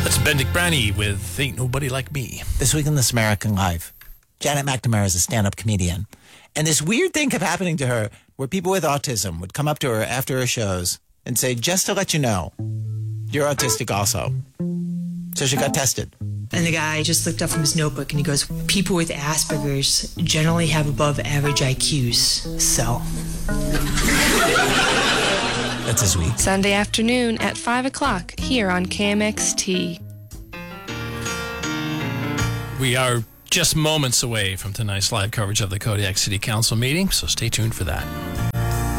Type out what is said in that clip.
That's Benedict Branney with Ain't Nobody Like Me. This week in This American Life, Janet McNamara is a stand-up comedian. And this weird thing kept happening to her where people with autism would come up to her after her shows and say, just to let you know, you're autistic also. So she got tested. And the guy just looked up from his notebook and he goes, people with Asperger's generally have above average IQs, so. That's his week. Sunday afternoon at 5 o'clock here on KMXT. We are just moments away from tonight's live coverage of the Kodiak City Council meeting, so stay tuned for that.